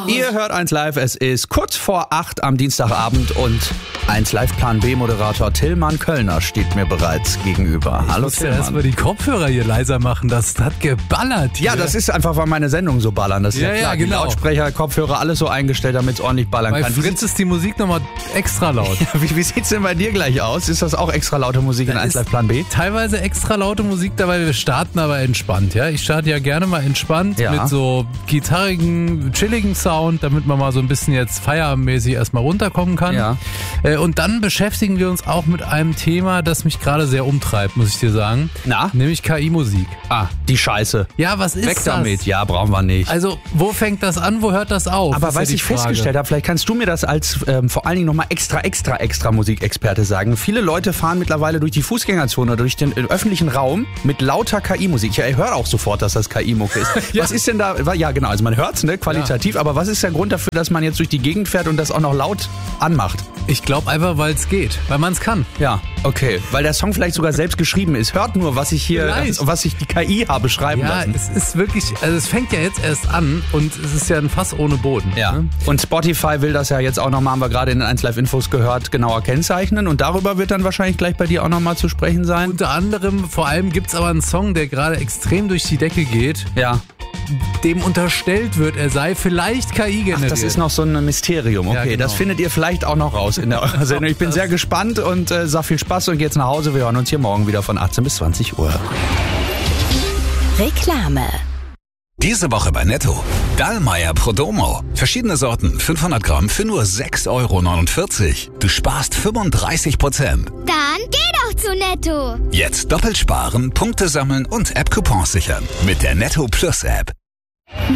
Ihr hört 1 Live, es ist kurz vor 8 am Dienstagabend und 1 Live Plan B Moderator Tillmann Kölner steht mir bereits gegenüber. Hallo Tillmann. Ich muss erstmal die Kopfhörer hier leiser machen, das hat geballert hier. Ja, das ist einfach, weil meine Sendungen so ballern. Das ist ja klar. Ja, genau. Die Lautsprecher, Kopfhörer, alles so eingestellt, damit es ordentlich ballern bei kann. Fritz ist die Musik nochmal extra laut. Ja, wie sieht's denn bei dir gleich aus? Ist das auch extra laute Musik in 1 Live Plan B? Teilweise extra laute Musik dabei, wir starten aber entspannt, ja. Ich starte ja gerne mal entspannt mit so gitarrigen, chilligen Sound, damit man mal so ein bisschen jetzt feierabendmäßig erstmal runterkommen kann. Ja. Und dann beschäftigen wir uns auch mit einem Thema, das mich gerade sehr umtreibt, muss ich dir sagen. Na? Nämlich KI-Musik. Ah, die Scheiße. Ja, was ist Weg das? damit. Ja, brauchen wir nicht. Also, wo fängt das an, wo hört das auf? Aber was ja ich festgestellt habe, vielleicht kannst du mir das als vor allen Dingen nochmal extra Musikexperte sagen. Viele Leute fahren mittlerweile durch die Fußgängerzone, durch den öffentlichen Raum mit lauter KI-Musik. Ich höre auch sofort, dass das KI-Mucke ist. Ja. Was ist denn da? Ja, genau, also man hört's, ne, qualitativ, aber was ist der Grund dafür, dass man jetzt durch die Gegend fährt und das auch noch laut anmacht? Ich glaube einfach, weil es geht, weil man es kann. Ja, okay, weil der Song vielleicht sogar selbst geschrieben ist. Hört nur, was ich hier, was ich die KI habe schreiben lassen. Ja, es ist wirklich, also es fängt ja jetzt erst an und es ist ja ein Fass ohne Boden. Ja. Ne? Und Spotify will das ja jetzt auch nochmal, haben wir gerade in den 1 Live Infos gehört, genauer kennzeichnen und darüber wird dann wahrscheinlich gleich bei dir auch nochmal zu sprechen sein. Unter anderem, vor allem gibt es aber einen Song, der gerade extrem durch die Decke geht. Ja. Dem unterstellt wird, er sei vielleicht KI generiert. Ach, das ist noch so ein Mysterium. Okay, ja, genau. Das findet ihr vielleicht auch noch raus in der Sendung. Ich bin sehr gespannt und sag viel Spaß und jetzt nach Hause. Wir hören uns hier morgen wieder von 18 bis 20 Uhr. Reklame. Diese Woche bei Netto. Dallmayr Prodomo. Verschiedene Sorten, 500 Gramm für nur 6,49 €. Du sparst 35%. Dann geh doch zu Netto. Jetzt doppelt sparen, Punkte sammeln und App-Coupons sichern. Mit der Netto Plus App.